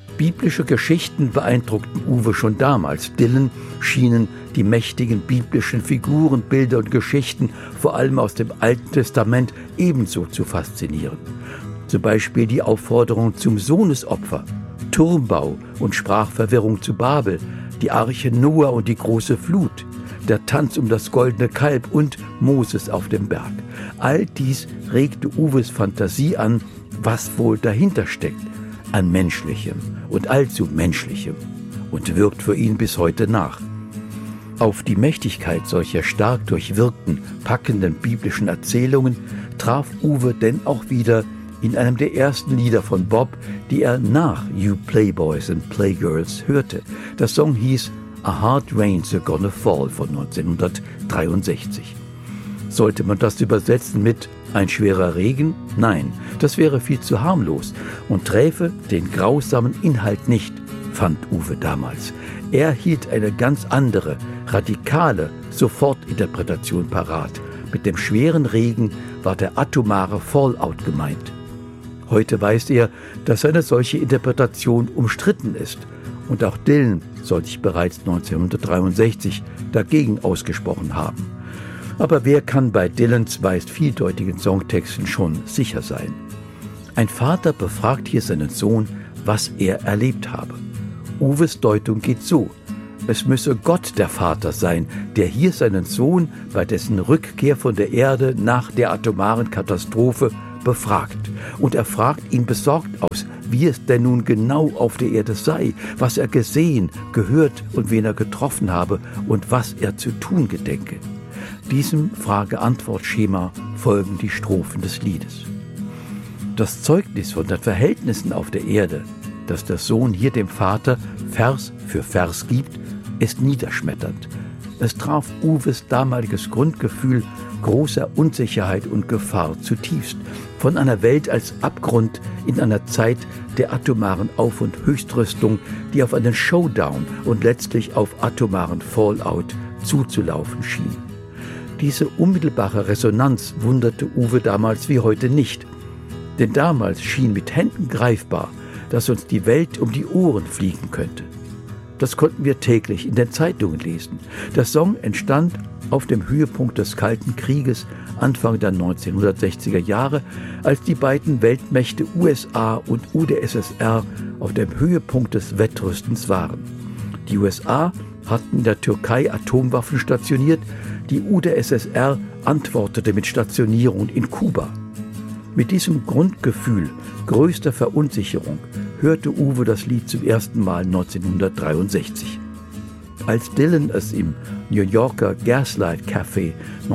Biblische Geschichten beeindruckten Uwe schon damals. Dylan schienen die mächtigen biblischen Figuren, Bilder und Geschichten, vor allem aus dem Alten Testament, ebenso zu faszinieren. Zum Beispiel die Aufforderung zum Sohnesopfer, Turmbau und Sprachverwirrung zu Babel, die Arche Noah und die große Flut, der Tanz um das goldene Kalb und Moses auf dem Berg. All dies regte Uwes Fantasie an, was wohl dahinter steckt, an Menschlichem und allzu Menschlichem, und wirkt für ihn bis heute nach. Auf die Mächtigkeit solcher stark durchwirkten, packenden biblischen Erzählungen traf Uwe denn auch wieder in einem der ersten Lieder von Bob, die er nach You Playboys and Playgirls hörte. Der Song hieß A Hard Rain's Gonna Fall von 1963. Sollte man das übersetzen mit ein schwerer Regen? Nein, das wäre viel zu harmlos und träfe den grausamen Inhalt nicht, fand Uwe damals. Er hielt eine ganz andere, radikale Sofortinterpretation parat. Mit dem schweren Regen war der atomare Fallout gemeint. Heute weiß er, dass eine solche Interpretation umstritten ist. Und auch Dylan soll sich bereits 1963 dagegen ausgesprochen haben. Aber wer kann bei Dylans meist vieldeutigen Songtexten schon sicher sein? Ein Vater befragt hier seinen Sohn, was er erlebt habe. Uwes Deutung geht so: Es müsse Gott der Vater sein, der hier seinen Sohn bei dessen Rückkehr von der Erde nach der atomaren Katastrophe befragt. Und er fragt ihn besorgt aus, wie es denn nun genau auf der Erde sei, was er gesehen, gehört und wen er getroffen habe und was er zu tun gedenke. Diesem Frage-Antwort-Schema folgen die Strophen des Liedes. Das Zeugnis von den Verhältnissen auf der Erde, das der Sohn hier dem Vater Vers für Vers gibt, ist niederschmetternd. Es traf Uwes damaliges Grundgefühl großer Unsicherheit und Gefahr zutiefst. Von einer Welt als Abgrund in einer Zeit der atomaren Auf- und Höchstrüstung, die auf einen Showdown und letztlich auf atomaren Fallout zuzulaufen schien. Diese unmittelbare Resonanz wunderte Uwe damals wie heute nicht. Denn damals schien mit Händen greifbar, dass uns die Welt um die Ohren fliegen könnte. Das konnten wir täglich in den Zeitungen lesen. Der Song entstand auf dem Höhepunkt des Kalten Krieges Anfang der 1960er Jahre, als die beiden Weltmächte USA und UdSSR auf dem Höhepunkt des Wettrüstens waren. Die USA hatten in der Türkei Atomwaffen stationiert, die UdSSR antwortete mit Stationierung in Kuba. Mit diesem Grundgefühl größter Verunsicherung hörte Uwe das Lied zum ersten Mal 1963. Als Dylan es im New Yorker Gaslight Café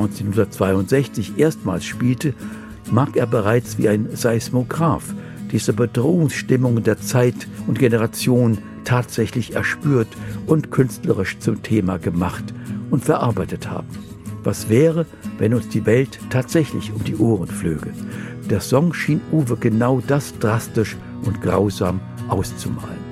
1962 erstmals spielte, mag er bereits wie ein Seismograph diese Bedrohungsstimmungen der Zeit und Generation tatsächlich erspürt und künstlerisch zum Thema gemacht und verarbeitet haben. Was wäre, wenn uns die Welt tatsächlich um die Ohren flöge? Der Song schien Uwe genau das drastisch und grausam auszumalen.